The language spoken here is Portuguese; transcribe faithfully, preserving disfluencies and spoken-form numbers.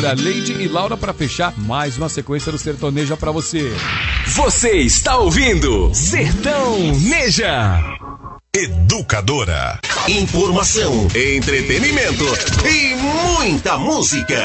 Agora, Lady e Laura para fechar mais uma sequência do Sertaneja para você. Você está ouvindo Sertaneja. Educadora. Informação, entretenimento e muita música.